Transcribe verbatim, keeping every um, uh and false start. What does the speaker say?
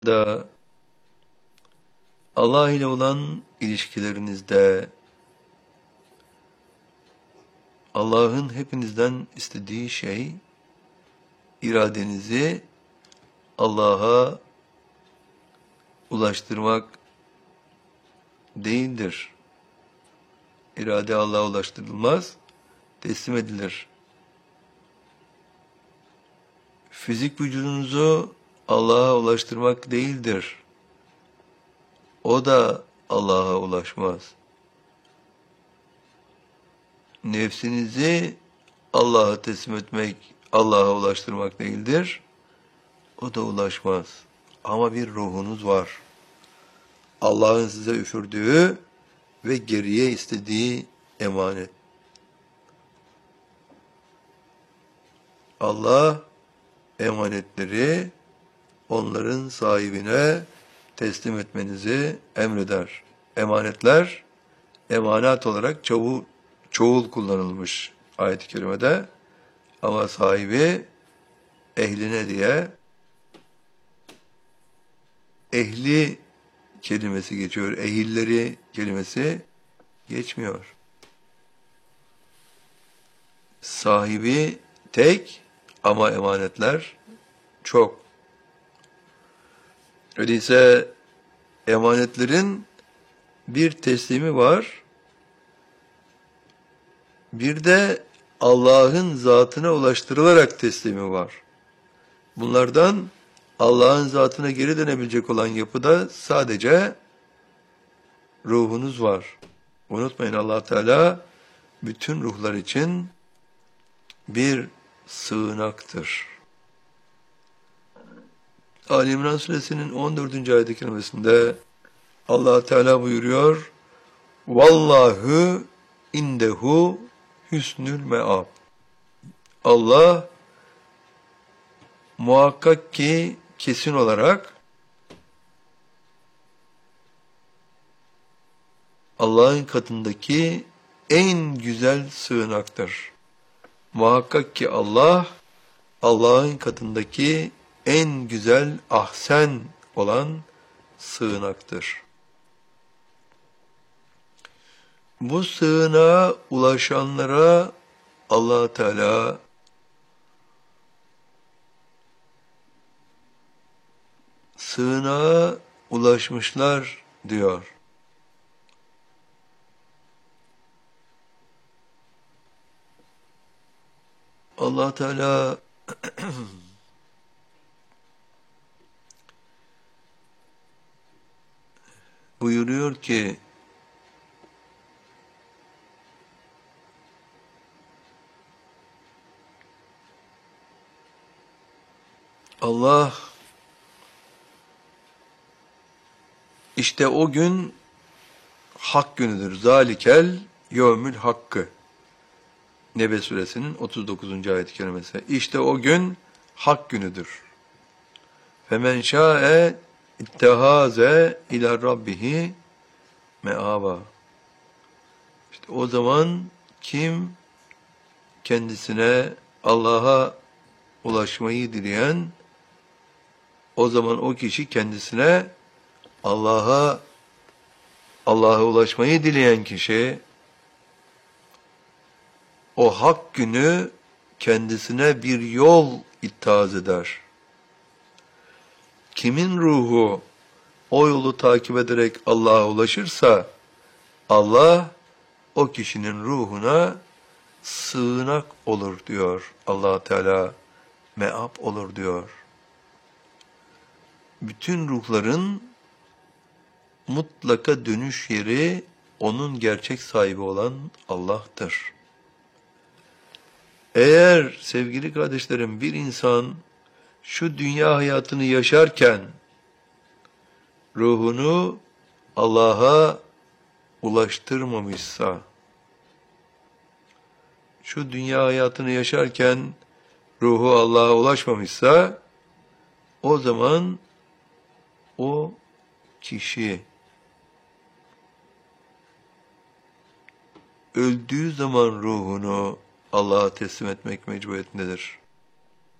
da Allah ile olan ilişkilerinizde Allah'ın hepinizden istediği şey iradenizi Allah'a ulaştırmak değildir. İrade Allah'a ulaştırılmaz, teslim edilir. Fizik vücudunuzu Allah'a ulaştırmak değildir. O da Allah'a ulaşmaz. Nefsinizi Allah'a teslim etmek, Allah'a ulaştırmak değildir. O da ulaşmaz. Ama bir ruhunuz var. Allah'ın size üfürdüğü ve geriye istediği emanet. Allah emanetleri onların sahibine teslim etmenizi emreder. Emanetler, emanet olarak çoğul, çoğul kullanılmış ayet-i kerimede. Ama sahibi ehline diye ehli kelimesi geçiyor. Ehilleri kelimesi geçmiyor. Sahibi tek ama emanetler çok. Öyleyse emanetlerin bir teslimi var. Bir de Allah'ın zatına ulaştırılarak teslimi var. Bunlardan Allah'ın zatına geri dönebilecek olan yapıda sadece ruhunuz var. Unutmayın, Allah Teala bütün ruhlar için bir sığınaktır. Ali İmran Suresinin on dördüncü ayet-i kerimesinde Allah Teala buyuruyor: Vallahu indehu hüsnül meab. Allah muhakkak ki kesin olarak Allah'ın katındaki en güzel sığınaktır. Muhakkak ki Allah, Allah'ın katındaki en güzel ahsen olan sığınaktır. Bu sığınağa ulaşanlara Allah Teala sığınağa ulaşmışlar diyor. Allah Teala buyuruyor ki Allah işte o gün hak günüdür. Zalikel yevmül hakkı. Nebe suresinin otuz dokuzuncu ayet-i kerimesi. İşte o gün hak günüdür. Femen şa'e ittehaze ila rabbihi me'aba. İşte o zaman kim kendisine Allah'a ulaşmayı dileyen, o zaman o kişi kendisine Allah'a Allah'a ulaşmayı dileyen kişi o hak günü kendisine bir yol ittihaz eder. Kimin ruhu o yolu takip ederek Allah'a ulaşırsa Allah o kişinin ruhuna sığınak olur diyor Allah Teala. Meab olur diyor. Bütün ruhların mutlaka dönüş yeri onun gerçek sahibi olan Allah'tır. Eğer sevgili kardeşlerim bir insan şu dünya hayatını yaşarken ruhunu Allah'a ulaştırmamışsa, şu dünya hayatını yaşarken ruhu Allah'a ulaşmamışsa, o zaman o kişi öldüğü zaman ruhunu Allah'a teslim etmek mecburiyetindedir.